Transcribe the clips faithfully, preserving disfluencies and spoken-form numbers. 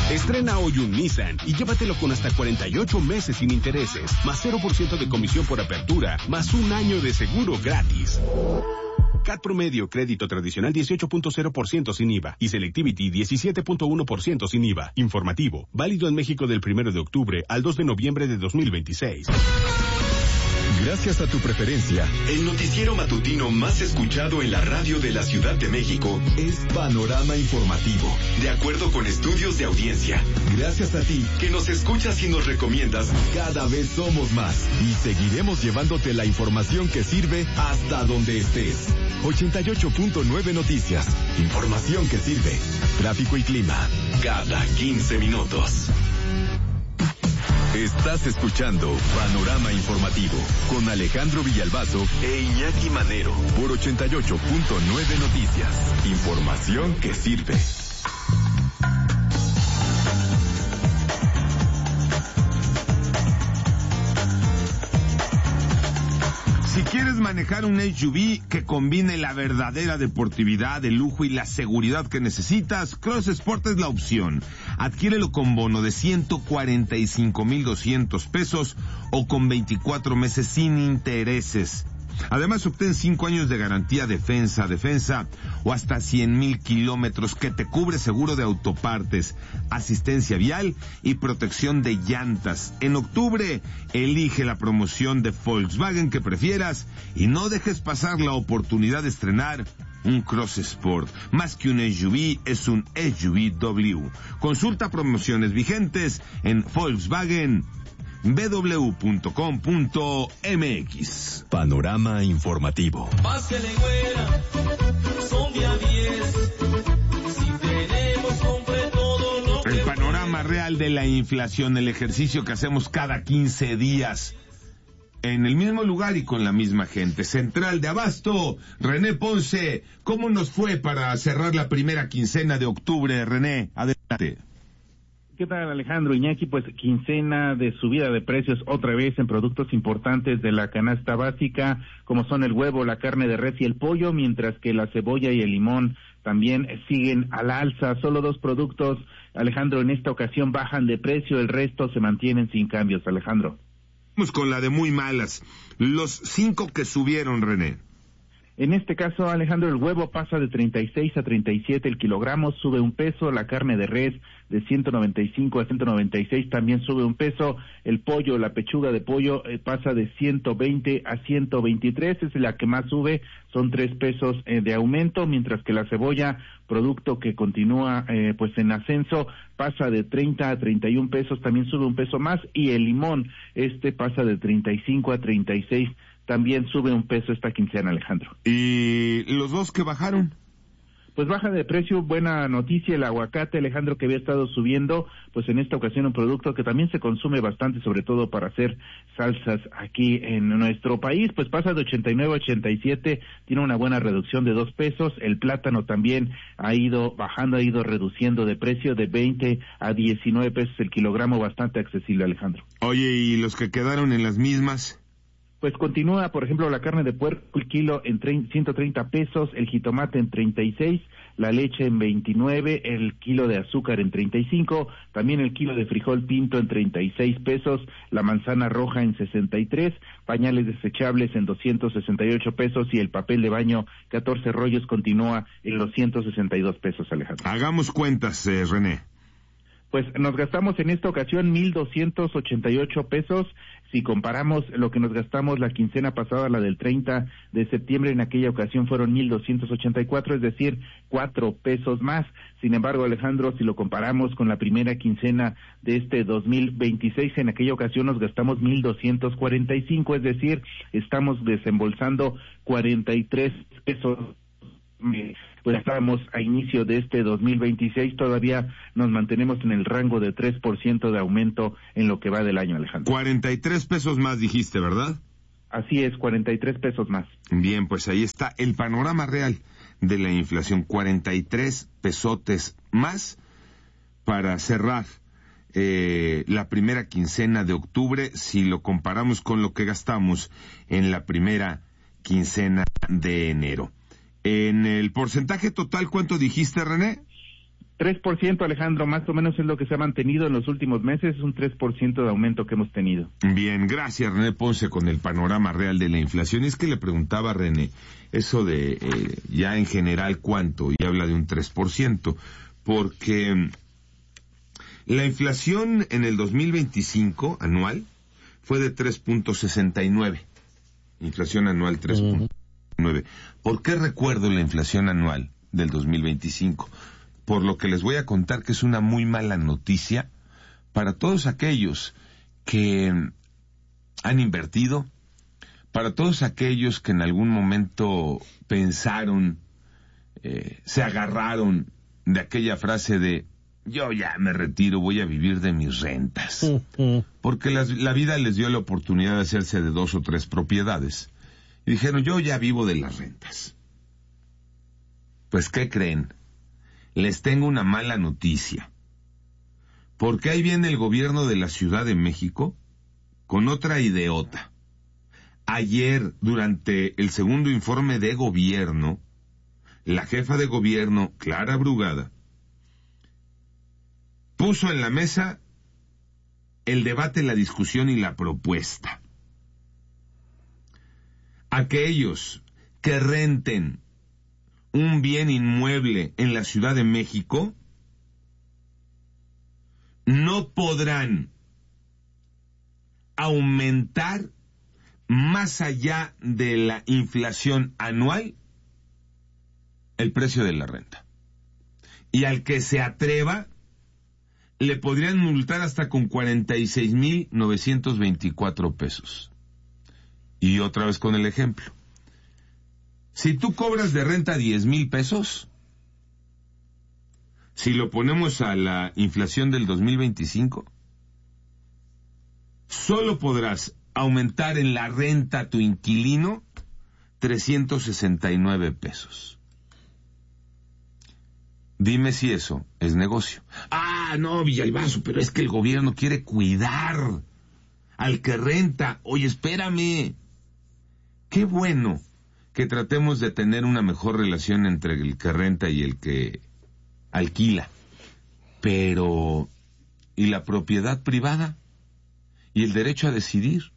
Estrena hoy un Nissan y llévatelo con hasta cuarenta y ocho meses sin intereses, más cero por ciento de comisión por apertura, más un año de seguro gratis. C A T promedio, crédito tradicional dieciocho punto cero por ciento sin I V A y Selectivity diecisiete punto uno por ciento sin I V A. Informativo, válido en México del primero de octubre al dos de noviembre de dos mil veintiséis. Gracias a tu preferencia, el noticiero matutino más escuchado en la radio de la Ciudad de México es Panorama Informativo, de acuerdo con estudios de audiencia. Gracias a ti, que nos escuchas y nos recomiendas, cada vez somos más y seguiremos llevándote la información que sirve hasta donde estés. ochenta y ocho punto nueve Noticias, información que sirve. Tráfico y clima, cada quince minutos. Estás escuchando Panorama Informativo con Alejandro Villalbazo e Iñaki Manero por ochenta y ocho punto nueve Noticias. Información que sirve. Si quieres manejar un S U V que combine la verdadera deportividad, el lujo y la seguridad que necesitas, Cross Sport es la opción. Adquiérelo con bono de ciento cuarenta y cinco mil doscientos pesos o con veinticuatro meses sin intereses. Además, obtén cinco años de garantía defensa a defensa o hasta cien mil kilómetros que te cubre seguro de autopartes, asistencia vial y protección de llantas. En octubre, elige la promoción de Volkswagen que prefieras y no dejes pasar la oportunidad de estrenar un Cross Sport. Más que un S U V, es un S U V W. Consulta promociones vigentes en Volkswagen b w punto com punto m x. Panorama Informativo. Pásele, güera, son día diez. Si tenemos, compre todo lo que... El panorama real de la inflación, el ejercicio que hacemos cada quince días. En el mismo lugar y con la misma gente. Central de Abasto, René Ponce. ¿Cómo nos fue para cerrar la primera quincena de octubre, René? Adelante. ¿Qué tal, Alejandro? Iñaki? Pues quincena de subida de precios otra vez en productos importantes de la canasta básica, como son el huevo, la carne de res y el pollo, mientras que la cebolla y el limón también siguen al alza. Solo dos productos, Alejandro, en esta ocasión bajan de precio, el resto se mantienen sin cambios, Alejandro. Vamos con la de muy malas. Los cinco que subieron, René. En este caso, Alejandro, el huevo pasa de treinta y seis a treinta y siete el kilogramo, sube un peso, la carne de res de ciento noventa y cinco a ciento noventa y seis también sube un peso, el pollo, la pechuga de pollo eh, pasa de ciento veinte a ciento veintitrés, es la que más sube, son tres pesos eh, de aumento, mientras que la cebolla, producto que continúa eh, pues en ascenso, pasa de treinta a treinta y un pesos, también sube un peso más, y el limón, este pasa de treinta y cinco a treinta y seis, también sube un peso esta quincena, Alejandro. ¿Y los dos que bajaron? Pues baja de precio, buena noticia, el aguacate, Alejandro, que había estado subiendo, pues en esta ocasión un producto que también se consume bastante, sobre todo para hacer salsas aquí en nuestro país, pues pasa de ochenta y nueve a ochenta y siete, tiene una buena reducción de dos pesos, el plátano también ha ido bajando, ha ido reduciendo de precio de veinte a diecinueve pesos el kilogramo, bastante accesible, Alejandro. Oye, ¿y los que quedaron en las mismas? Pues continúa, por ejemplo, la carne de puerco, el kilo en ciento treinta pesos, el jitomate en treinta y seis, la leche en veintinueve, el kilo de azúcar en treinta y cinco, también el kilo de frijol pinto en treinta y seis pesos, la manzana roja en sesenta y tres, pañales desechables en doscientos sesenta y ocho pesos y el papel de baño catorce rollos continúa en los ciento sesenta y dos pesos, Alejandro. Hagamos cuentas, eh, René. Pues nos gastamos en esta ocasión mil doscientos ochenta y ocho pesos. Si comparamos lo que nos gastamos la quincena pasada, la del treinta de septiembre, en aquella ocasión fueron mil doscientos ochenta y cuatro, es decir, cuatro pesos más. Sin embargo, Alejandro, si lo comparamos con la primera quincena de este dos mil veintiséis, en aquella ocasión nos gastamos mil doscientos cuarenta y cinco, es decir, estamos desembolsando cuarenta y tres pesos. Pues estábamos a inicio de este dos mil veintiséis, todavía nos mantenemos en el rango de tres por ciento de aumento en lo que va del año, Alejandro. cuarenta y tres pesos más dijiste, ¿verdad? Así es, cuarenta y tres pesos más. Bien, pues ahí está el panorama real de la inflación, cuarenta y tres pesotes más para cerrar eh, la primera quincena de octubre, si lo comparamos con lo que gastamos en la primera quincena de enero. En el porcentaje total, ¿cuánto dijiste, René? tres por ciento, Alejandro, más o menos es lo que se ha mantenido en los últimos meses, es un tres por ciento de aumento que hemos tenido. Bien, gracias René Ponce con el panorama real de la inflación. Y es que le preguntaba a René, eso de eh, ya en general cuánto, y habla de un tres por ciento, porque la inflación en el dos mil veinticinco anual fue de tres punto sesenta y nueve, inflación anual tres punto sesenta y nueve. ¿Por qué recuerdo la inflación anual del dos mil veinticinco? Por lo que les voy a contar que es una muy mala noticia para todos aquellos que han invertido, para todos aquellos que en algún momento pensaron, eh, se agarraron de aquella frase de yo ya me retiro, voy a vivir de mis rentas. Porque las, la vida les dio la oportunidad de hacerse de dos o tres propiedades. Y dijeron, yo ya vivo de las rentas. Pues, ¿qué creen? Les tengo una mala noticia, porque ahí viene el gobierno de la Ciudad de México con otra ideota. Ayer, durante el segundo informe de gobierno, la jefa de gobierno, Clara Brugada, puso en la mesa el debate, la discusión y la propuesta. Aquellos que renten un bien inmueble en la Ciudad de México no podrán aumentar más allá de la inflación anual el precio de la renta. Y al que se atreva le podrían multar hasta con cuarenta y seis mil novecientos veinticuatro pesos. Y otra vez con el ejemplo. Si tú cobras de renta diez mil pesos, si lo ponemos a la inflación del dos mil veinticinco, solo podrás aumentar en la renta a tu inquilino trescientos sesenta y nueve pesos. Dime si eso es negocio. Ah, no, Villalbazo, pero es que el gobierno quiere cuidar al que renta. Oye, espérame. Qué bueno que tratemos de tener una mejor relación entre el que renta y el que alquila. Pero, ¿y la propiedad privada? ¿Y el derecho a decidir?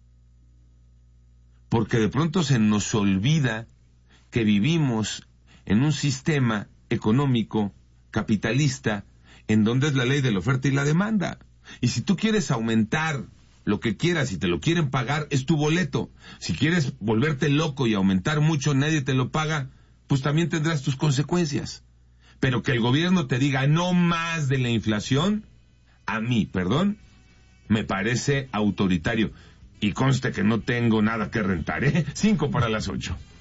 Porque de pronto se nos olvida que vivimos en un sistema económico, capitalista, en donde es la ley de la oferta y la demanda. Y si tú quieres aumentar lo que quieras y te lo quieren pagar, es tu boleto. Si quieres volverte loco y aumentar mucho, nadie te lo paga, pues también tendrás tus consecuencias. Pero que el gobierno te diga no más de la inflación, a mí, perdón, me parece autoritario. Y conste que no tengo nada que rentar, ¿eh? Cinco para las ocho.